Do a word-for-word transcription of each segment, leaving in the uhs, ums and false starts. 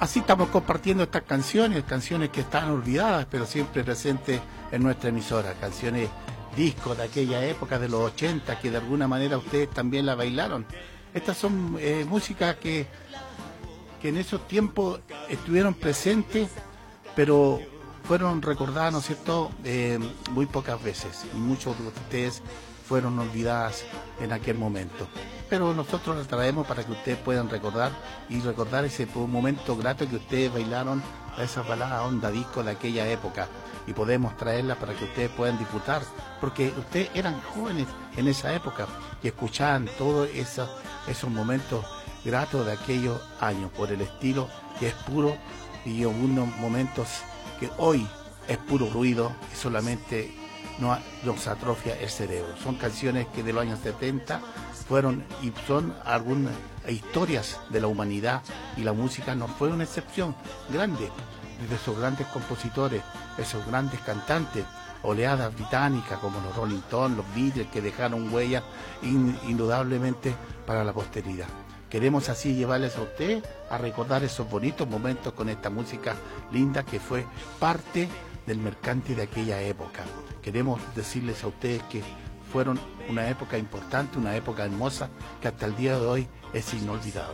así estamos compartiendo estas canciones, canciones que están olvidadas, pero siempre presentes en nuestra emisora, canciones, discos de aquella época, de los ochenta, que de alguna manera ustedes también la bailaron. Estas son eh, músicas que, que en esos tiempos estuvieron presentes, pero fueron recordadas, ¿no es cierto?, eh, muy pocas veces, y muchos de ustedes fueron olvidadas en aquel momento. Pero nosotros las traemos para que ustedes puedan recordar y recordar ese momento grato que ustedes bailaron a esas baladas onda disco de aquella época, y podemos traerlas para que ustedes puedan disfrutar, porque ustedes eran jóvenes en esa época y escuchaban todos esos, esos momentos gratos de aquellos años, por el estilo que es puro, y unos momentos que hoy es puro ruido y solamente no, nos atrofia el cerebro. Son canciones que de los años setenta fueron y son algunas historias de la humanidad, y la música no fue una excepción grande de esos grandes compositores, esos grandes cantantes, oleadas británicas como los Rolling Stones, los Beatles, que dejaron huellas in, indudablemente para la posteridad. Queremos así llevarles a ustedes a recordar esos bonitos momentos con esta música linda que fue parte del mercante de aquella época. Queremos decirles a ustedes que fueron una época importante, una época hermosa, que hasta el día de hoy es inolvidable.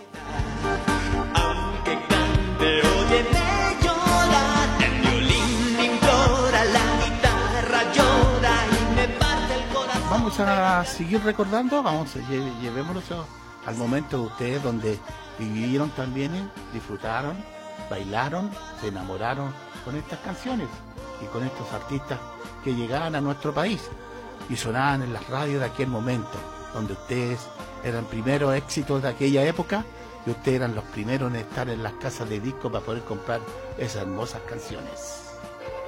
Aunque cante, óyeme llorar, el violín me implora, la guitarra llora y me parte el corazón. Vamos a seguir recordando, vamos a lle- llevémonos al momento de ustedes donde vivieron también, eh, disfrutaron, bailaron, se enamoraron con estas canciones y con estos artistas que llegaban a nuestro país y sonaban en las radios de aquel momento, donde ustedes eran primeros éxitos de aquella época y ustedes eran los primeros en estar en las casas de disco para poder comprar esas hermosas canciones.